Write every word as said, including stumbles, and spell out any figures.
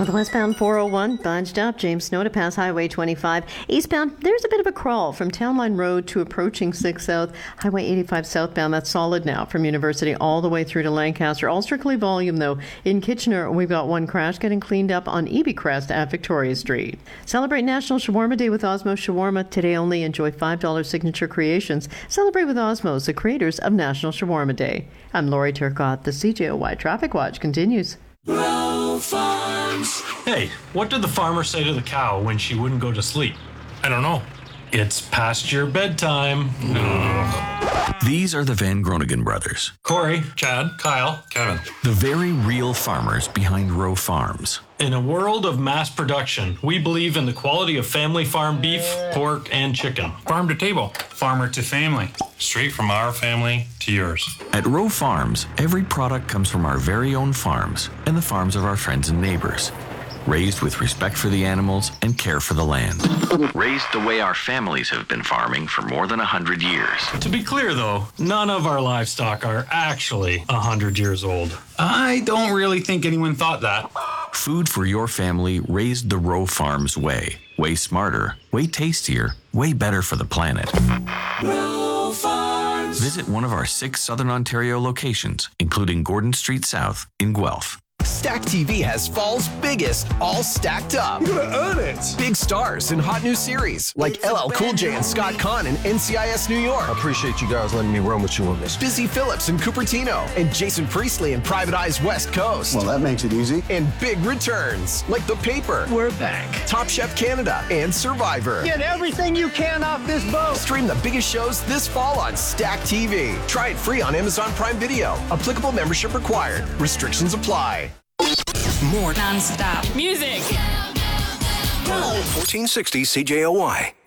Well, the westbound four oh one, bunched up. James Snow to pass Highway twenty-five. Eastbound, there's a bit of a crawl from Town Line Road to approaching six South. Highway eighty-five southbound, that's solid now from University all the way through to Lancaster. All strictly volume, though. In Kitchener, we've got one crash getting cleaned up on E B Crest at Victoria Street. Celebrate National Shawarma Day with Osmos Shawarma. Today only, enjoy five dollars signature creations. Celebrate with Osmos, the creators of National Shawarma Day. I'm Lori Turcotte. The C J O Y Traffic Watch continues. Grow Farms. Hey, what did the farmer say to the cow when she wouldn't go to sleep? I don't know. It's past your bedtime. These are the Van Groningen brothers. Corey, Chad, Kyle, Kevin. The very real farmers behind Rowe Farms. In a world of mass production, we believe in the quality of family farm beef, pork, and chicken. Farm to table. Farmer to family. Straight from our family to yours. At Rowe Farms, every product comes from our very own farms and the farms of our friends and neighbors. Raised with respect for the animals and care for the land. Raised the way our families have been farming for more than a hundred years. To be clear, though, none of our livestock are actually a hundred years old. I don't really think anyone thought that. Food for your family raised the Rowe Farms way. Way smarter, way tastier, way better for the planet. Rowe Farms. Visit one of our six Southern Ontario locations, including Gordon Street South in Guelph. Stack T V has fall's biggest, all stacked up. You're gonna earn it. Big stars in hot new series like L L Cool J and Scott Conn in N C I S New York. I appreciate you guys letting me run with you on this. Busy Phillips in Cupertino and Jason Priestley in Private Eye's West Coast. Well, that makes it easy. And big returns like The Paper. We're back. Top Chef Canada and Survivor. Get everything you can off this boat. Stream the biggest shows this fall on Stack T V. Try it free on Amazon Prime Video. Applicable membership required. Restrictions apply. More non-stop music. fourteen sixty C J O Y.